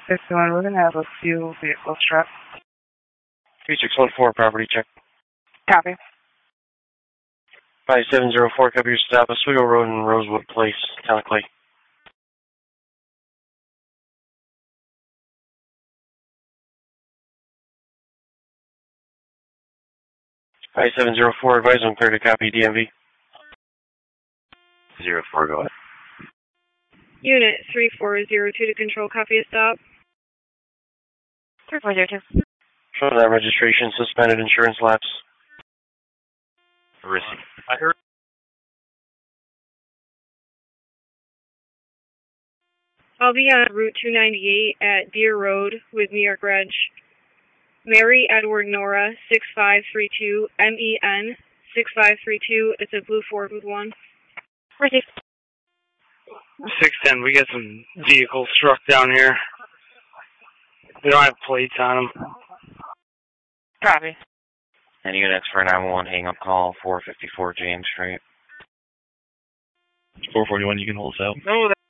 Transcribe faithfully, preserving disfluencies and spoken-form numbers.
fifty-one, we're going to have a few vehicles trapped. three six one four, property check. Copy. five seven zero four, cover your stop, Oswego Road and Rosewood Place, Town of Clay. five seven zero four, advise on clear to copy, D M V. zero four, go ahead. Unit three four zero two to control, copy a stop. three four zero two. Show that registration, suspended insurance lapse. Receive. I heard. I'll be on Route two ninety-eight at Deer Road with New York Reg. Mary Edward Nora, six five three two, M E N, six five three two. It's a blue Ford with one. Receive. six ten, we got some vehicles struck down here. They don't have plates on them. Copy. And units for nine one one hang up call, four fifty-four James Street. four forty-one, you can hold us out. No,